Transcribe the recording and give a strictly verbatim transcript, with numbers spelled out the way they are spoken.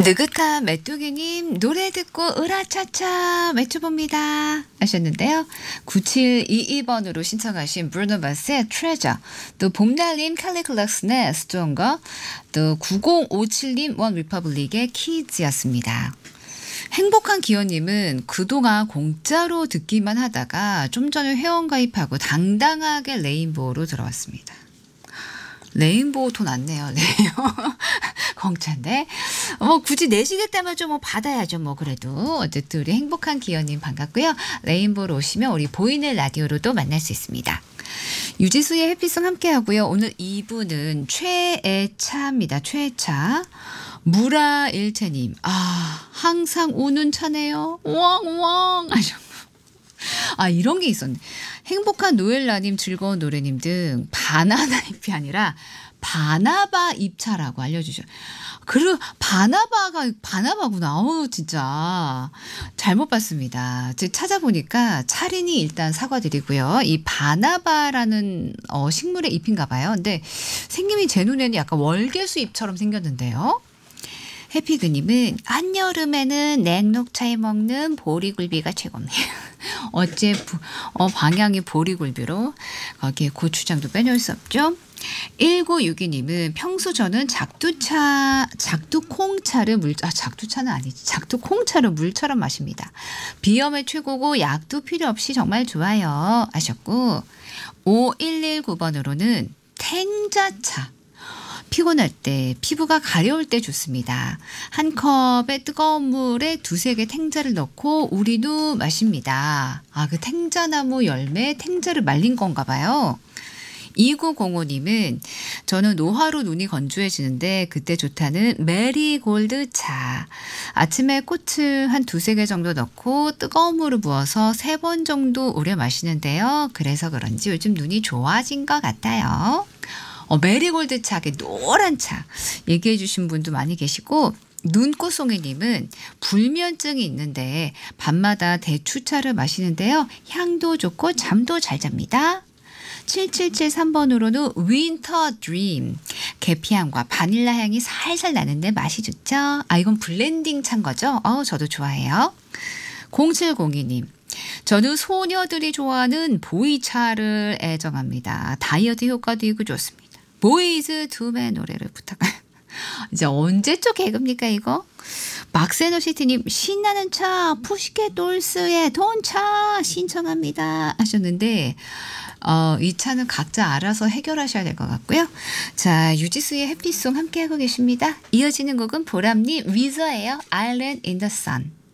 느긋한 메뚜기님 노래 듣고 으라차차 외쳐봅니다 하셨는데요. 구칠이이 번으로 신청하신 브루노 마스의 트레저, 또 봄날님 캘리 클락슨의 스트롱거, 또 구공오칠님 원 리퍼블릭의 키즈였습니다. 행복한 기어님은 그동안 공짜로 듣기만 하다가 좀 전에 회원가입하고 당당하게 레인보우로 들어왔습니다. 레인보우 돈 안 내요. 네요. 공짜인데. 뭐 굳이 내시겠다면 좀 뭐 받아야죠. 뭐 그래도. 어쨌든 우리 행복한 기어님 반갑고요. 레인보우로 오시면 우리 보이는 라디오로도 만날 수 있습니다. 유지수의 해피송 함께하고요. 오늘 이 부는 최애차입니다. 최애차. 무라일체님. 아, 항상 우는 차네요. 왕왕 하셨고. 아, 이런 게 있었네. 행복한 노엘라님, 즐거운 노래님 등 바나나 잎이 아니라 바나바 잎차라고 알려주셔. 그리고 바나바가 바나바구나. 어우, 진짜 잘못 봤습니다. 즉 찾아보니까 차린이 일단 사과드리고요. 이 바나바라는 어, 식물의 잎인가 봐요. 근데 생김이 제 눈에는 약간 월계수 잎처럼 생겼는데요. 해피그님은 한여름에는 냉녹차에 먹는 보리굴비가 최고입니다. 어째 부, 어, 방향이 보리굴비로 거기에 고추장도 빼놓을 수 없죠. 일구육이님은 평소 저는 작두차, 작두콩차를 물, 아, 작두차는 아니지. 작두콩차를 물처럼 마십니다. 비염에 최고고 약도 필요 없이 정말 좋아요 하셨고, 오일일구 번으로는 탱자차. 피곤할 때, 피부가 가려울 때 좋습니다. 한 컵에 뜨거운 물에 두세 개 탱자를 넣고 우리도 마십니다. 아, 그 탱자나무 열매 탱자를 말린 건가 봐요. 이구공오님은 저는 노화로 눈이 건조해지는데 그때 좋다는 메리골드 차. 아침에 꽃을 한 두세 개 정도 넣고 뜨거운 물을 부어서 세 번 정도 우려 마시는데요. 그래서 그런지 요즘 눈이 좋아진 것 같아요. 어, 메리골드 차, 노란 차 얘기해 주신 분도 많이 계시고, 눈꽃송이님은 불면증이 있는데 밤마다 대추차를 마시는데요. 향도 좋고 잠도 잘 잡니다. 칠칠칠삼 번으로는 윈터 드림. 계피향과 바닐라 향이 살살 나는데 맛이 좋죠. 아, 이건 블렌딩 차인 거죠? 어, 저도 좋아해요. 공칠공이님. 저는 소녀들이 좋아하는 보이차를 애정합니다. 다이어트 효과도 있고 좋습니다. 보이즈 투맨 노래를 부탁해요. 이제 언제적 개그입니까 이거? 막세노시티님 신나는 차 푸시켓 돌스의 돈차 신청합니다 하셨는데, 어, 이 차는 각자 알아서 해결하셔야 될 것 같고요. 자, 유지수의 해피송 함께하고 계십니다. 이어지는 곡은 보람님 위저예요. Island in the Sun.